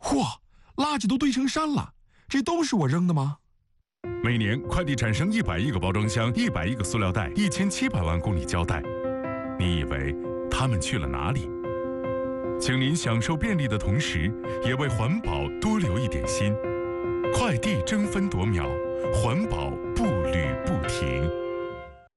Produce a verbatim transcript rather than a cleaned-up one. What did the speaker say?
嚯，垃圾都堆成山了，这都是我扔的吗？ 每年快递产生一百亿个包装箱，一百亿个塑料袋，一千七百万公里胶带。你以为它们去了哪里？请您享受便利的同时，也为环保多留一点心。快递争分夺秒，环保步履不停。